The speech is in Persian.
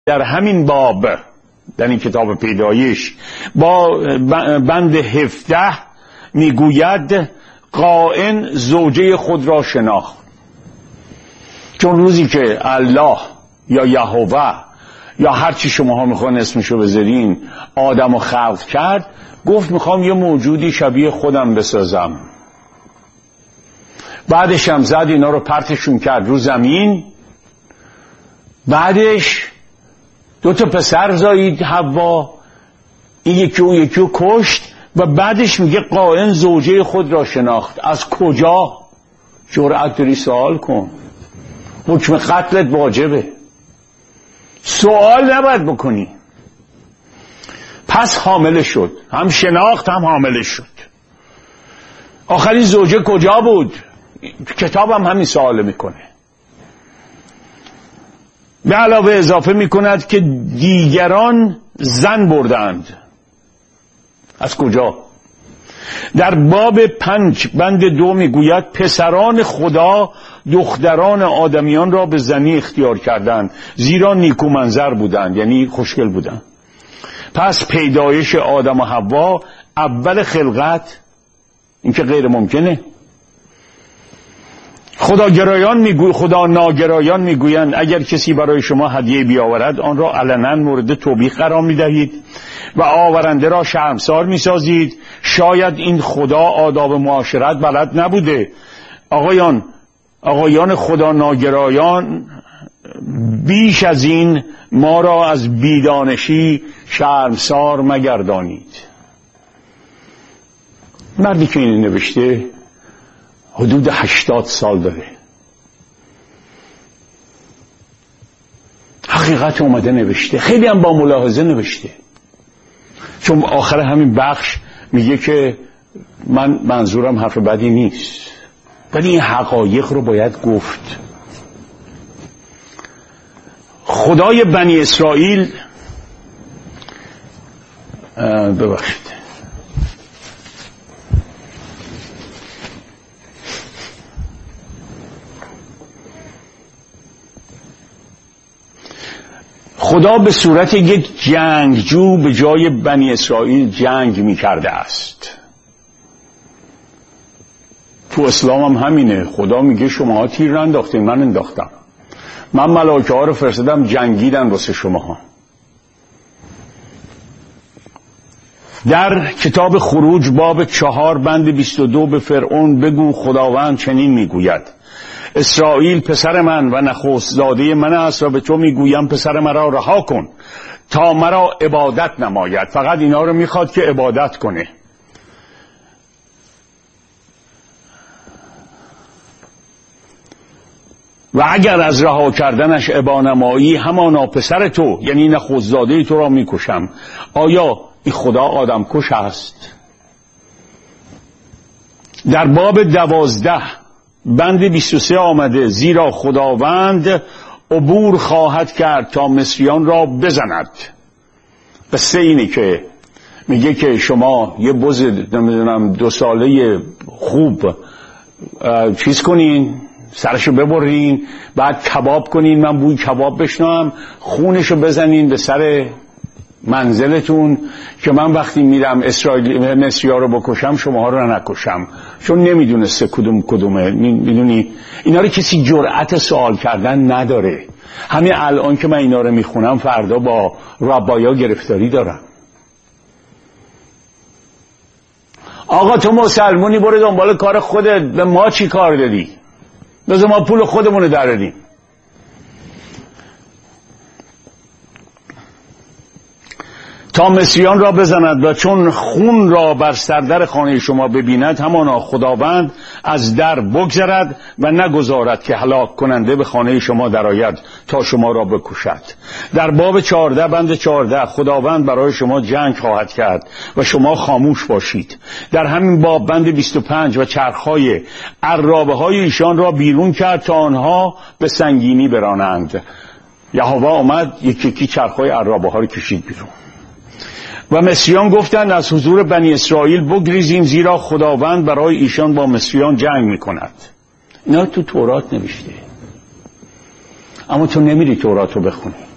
در همین باب، در این کتاب پیدایش با بند 17 میگوید قائن زوجه خود را شناخت. چون روزی که الله یا یهوه یا هر چی شماها میخوان اسمشو بذارین آدمو خلق کرد، گفت میخوام یه موجودی شبیه خودم بسازم. بعدش هم زد اینا رو پرتشون کرد رو زمین. بعدش 2 پسر زایید حوا، این یکی و یکی رو کشت و بعدش میگه قائن زوجه خود را شناخت. از کجا؟ جرأت داری سوال کن. حکم قتلت واجبه، سوال نباید بکنی. پس حامله شد، هم شناخت هم حامله شد. آخرین زوجه کجا بود؟ کتاب هم همین سوال میکنه. به علاوه اضافه میکند که دیگران زن بردند. از کجا؟ در باب 5 بند 2 میگوید پسران خدا دختران آدمیان را به زنی اختیار کردند، زیرا نیکو منظر بودند، یعنی خوشگل بودند. پس پیدایش آدم و حوا اول خلقت، این که غیر ممکنه. خدا ناگرایان میگویند اگر کسی برای شما هدیه بیاورد آن را علنا مورد توبیخ قرار میدهید و آورنده را شرمسار میسازید. شاید این خدا آداب معاشرت بلد نبوده. آقایان خدا ناگرایان، بیش از این ما را از بیدانشی شرمسار مگردانید. مردی که این نوشته حدود 80 سال داره. حقیقت اومده نوشته، خیلی هم با ملاحظه نوشته. چون آخر همین بخش میگه که من منظورم حرف بدی نیست، ولی این حقایق رو باید گفت. خدای بنی اسرائیل، ببخشید، خدا به صورت یک جنگجو به جای بنی اسرائیل جنگ می کرده است. تو اسلام هم همینه. خدا میگه شماها تیر انداختین، من انداختم. من ملائکه ها رو فرستادم جنگیدن واسه شماها. در کتاب خروج باب 4 بند 22 به فرعون بگو خداوند چنین میگوید اسرائیل پسر من و نخست زاده من است و به تو میگویم پسر مرا رها کن تا مرا عبادت نماید. فقط اینا رو میخواد که عبادت کنه. و اگر از رها کردنش عبانمایی همانا پسر تو، یعنی نخست زاده تو را میکشم. آیا این خدا آدم کش است؟ در باب 12 بند 23 آمده زیرا خداوند عبور خواهد کرد تا مصریان را بزند. قصه اینه که میگه که شما یه بز نمیدونم 2 ساله خوب چیز کنین، سرشو ببرین، بعد کباب کنین، من بوی کباب بشنوم، خونشو بزنین به سر منزلتون که من وقتی میرم مصری‌ها رو بکشم شماها رو نکشم. چون نمیدونسته کدومه. میدونی اینا رو کسی جرأت سوال کردن نداره. همین الان که من اینا رو میخونم فردا با ربایا گرفتاری دارم. آقا تو مسلمونی، برو دنبال کار خودت، به ما چی کار داری؟ بذار ما پول خودمون رو دراریم. تا مصریان را بزند و چون خون را بر سردر خانه شما ببیند همانا خداوند از در بگذرد و نگذارد که هلاک کننده به خانه شما درآید تا شما را بکشد. در باب 14 بند 14 خداوند برای شما جنگ خواهد کرد و شما خاموش باشید. در همین باب بند 25 و چرخهای عرابه های ایشان را بیرون کرد تا آنها به سنگینی برانند. یهوه آمد یکی چرخهای عرابه ها رو کشید بیرون. و مصریان گفتند از حضور بنی اسرائیل بگریزیم زیرا خداوند برای ایشان با مصریان جنگ میکند. اینا تو تورات نوشته، اما تو نمیری تورات رو بخونی.